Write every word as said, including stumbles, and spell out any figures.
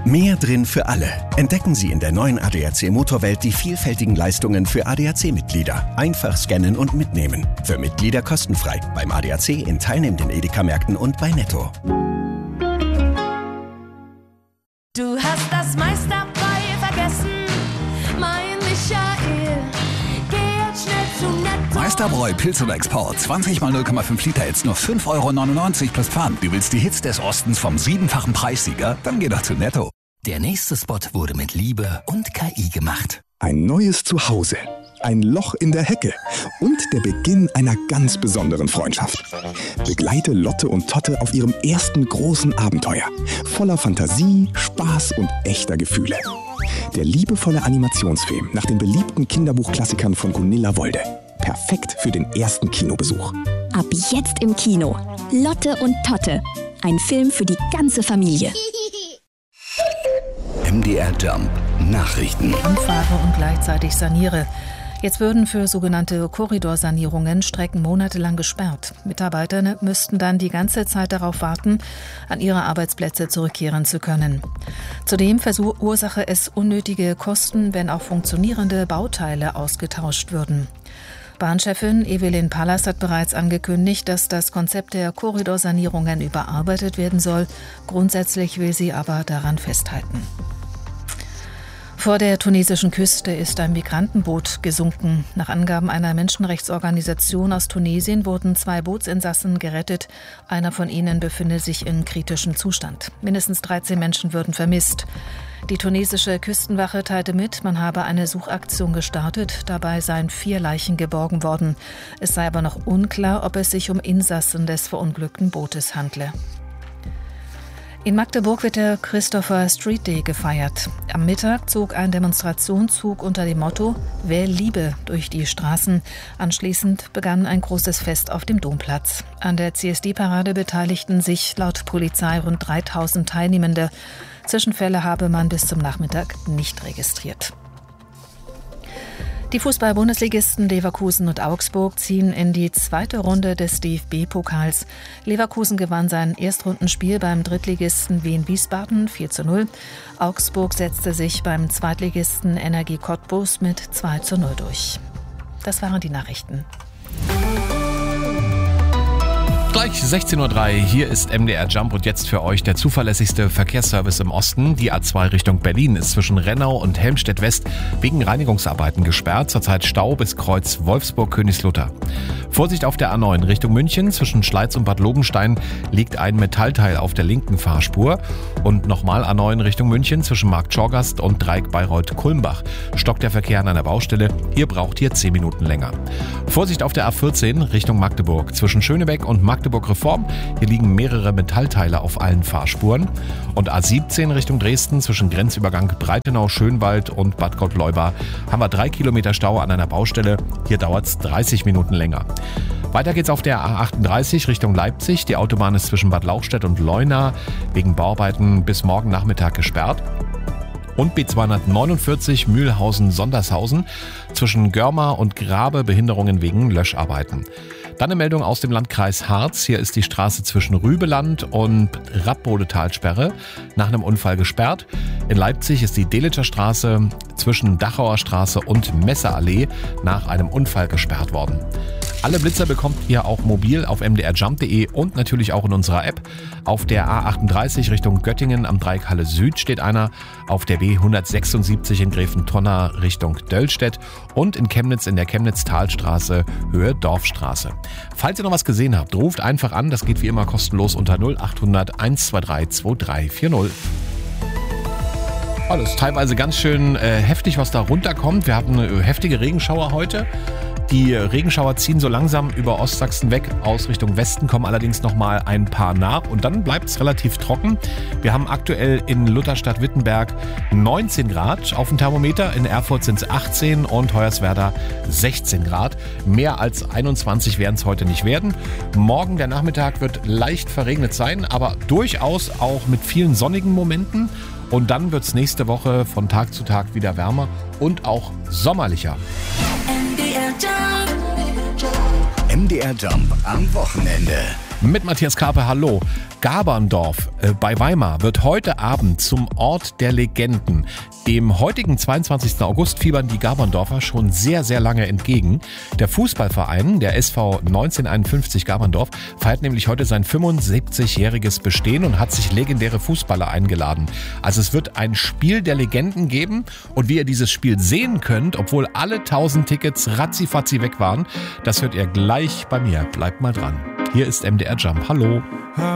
Mehr drin für alle. Entdecken Sie in der neuen A D A C Motorwelt die vielfältigen Leistungen für A D A C-Mitglieder. Einfach scannen und mitnehmen. Für Mitglieder kostenfrei. Beim A D A C in teilnehmenden Edeka-Märkten und bei Netto. Du hast das meiste dabei vergessen, mein Michael. Geh jetzt schnell zu Netto. Meisterbräu Pilz oder Export. zwanzig mal null Komma fünf Liter, jetzt nur fünf Euro neunundneunzig plus Pfand. Du willst die Hits des Ostens vom siebenfachen Preissieger? Dann geh doch zu Netto. Der nächste Spot wurde mit Liebe und K I gemacht. Ein neues Zuhause, ein Loch in der Hecke und der Beginn einer ganz besonderen Freundschaft. Begleite Lotte und Totte auf ihrem ersten großen Abenteuer. Voller Fantasie, Spaß und echter Gefühle. Der liebevolle Animationsfilm nach den beliebten Kinderbuchklassikern von Gunilla Wolde. Perfekt für den ersten Kinobesuch. Ab jetzt im Kino. Lotte und Totte. Ein Film für die ganze Familie. M D R Jump Nachrichten. Anfahre und gleichzeitig saniere. Jetzt würden für sogenannte Korridorsanierungen Strecken monatelang gesperrt. Mitarbeiter müssten dann die ganze Zeit darauf warten, an ihre Arbeitsplätze zurückkehren zu können. Zudem verursache es unnötige Kosten, wenn auch funktionierende Bauteile ausgetauscht würden. Bahnchefin Evelyn Pallas hat bereits angekündigt, dass das Konzept der Korridorsanierungen überarbeitet werden soll. Grundsätzlich will sie aber daran festhalten. Vor der tunesischen Küste ist ein Migrantenboot gesunken. Nach Angaben einer Menschenrechtsorganisation aus Tunesien wurden zwei Bootsinsassen gerettet. Einer von ihnen befinde sich in kritischem Zustand. Mindestens dreizehn Menschen würden vermisst. Die tunesische Küstenwache teilte mit, man habe eine Suchaktion gestartet. Dabei seien vier Leichen geborgen worden. Es sei aber noch unklar, ob es sich um Insassen des verunglückten Bootes handle. In Magdeburg wird der Christopher Street Day gefeiert. Am Mittag zog ein Demonstrationszug unter dem Motto »Wähl Liebe« durch die Straßen. Anschließend begann ein großes Fest auf dem Domplatz. An der C S D-Parade beteiligten sich laut Polizei rund dreitausend Teilnehmende. Zwischenfälle habe man bis zum Nachmittag nicht registriert. Die Fußball-Bundesligisten Leverkusen und Augsburg ziehen in die zweite Runde des D F B-Pokals. Leverkusen gewann sein Erstrundenspiel beim Drittligisten Wien Wiesbaden vier zu null. Augsburg setzte sich beim Zweitligisten Energie Cottbus mit zwei zu null durch. Das waren die Nachrichten. Gleich sechzehn Uhr drei, hier ist M D R Jump und jetzt für euch der zuverlässigste Verkehrsservice im Osten. Die A zwei Richtung Berlin ist zwischen Rennau und Helmstedt West wegen Reinigungsarbeiten gesperrt. Zurzeit Stau bis Kreuz Wolfsburg-Königslutter. Vorsicht auf der A neun Richtung München. Zwischen Schleiz und Bad Lobenstein liegt ein Metallteil auf der linken Fahrspur. Und nochmal A neun Richtung München zwischen Markt Schorgast und Dreieck Bayreuth-Kulmbach. Stockt der Verkehr an einer Baustelle. Ihr braucht hier zehn Minuten länger. Vorsicht auf der A vierzehn Richtung Magdeburg. Zwischen Schönebeck und Magdeburg Reform. Hier liegen mehrere Metallteile auf allen Fahrspuren. Und A siebzehn Richtung Dresden zwischen Grenzübergang Breitenau-Schönwald und Bad Gottleuba haben wir drei Kilometer Stau an einer Baustelle. Hier dauert es dreißig Minuten länger. Weiter geht's auf der A achtunddreißig Richtung Leipzig. Die Autobahn ist zwischen Bad Lauchstädt und Leuna wegen Bauarbeiten bis morgen Nachmittag gesperrt. Und B zweihundertneunundvierzig Mühlhausen-Sondershausen zwischen Görma und Grabe Behinderungen wegen Löscharbeiten. Dann eine Meldung aus dem Landkreis Harz. Hier ist die Straße zwischen Rübeland und Radbodetalsperre nach einem Unfall gesperrt. In Leipzig ist die Delitscher Straße zwischen Dachauer Straße und Messerallee nach einem Unfall gesperrt worden. Alle Blitzer bekommt ihr auch mobil auf m d r jump punkt d e und natürlich auch in unserer App. Auf der A achtunddreißig Richtung Göttingen am Dreieck Halle Süd steht einer. Auf der B hundertsechsundsiebzig in Gräfentonna Richtung Döllstedt und in Chemnitz in der Chemnitz-Talstraße Höhe Dorfstraße. Falls ihr noch was gesehen habt, ruft einfach an. Das geht wie immer kostenlos unter null achthundert eins zwei drei zwei drei vier null. Oh, das ist teilweise ganz schön äh, heftig, was da runterkommt. Wir hatten äh, heftige Regenschauer heute. Die Regenschauer ziehen so langsam über Ostsachsen weg, aus Richtung Westen, kommen allerdings noch mal ein paar nach und dann bleibt es relativ trocken. Wir haben aktuell in Lutherstadt-Wittenberg neunzehn Grad auf dem Thermometer, in Erfurt sind es achtzehn und Hoyerswerda sechzehn Grad. Mehr als einundzwanzig werden es heute nicht werden. Morgen der Nachmittag wird leicht verregnet sein, aber durchaus auch mit vielen sonnigen Momenten. Und dann wird es nächste Woche von Tag zu Tag wieder wärmer und auch sommerlicher. M D R Jump am Wochenende. Mit Matthias Karpe, hallo. Gaberndorf äh, bei Weimar wird heute Abend zum Ort der Legenden. Dem heutigen zweiundzwanzigsten August fiebern die Gaberndorfer schon sehr, sehr lange entgegen. Der Fußballverein, der S V neunzehnhunderteinundfünfzig Gaberndorf, feiert nämlich heute sein fünfundsiebzigjähriges Bestehen und hat sich legendäre Fußballer eingeladen. Also es wird ein Spiel der Legenden geben und wie ihr dieses Spiel sehen könnt, obwohl alle tausend Tickets ratzifatzi weg waren, das hört ihr gleich bei mir. Bleibt mal dran. Hier ist M D R Jump. Hallo.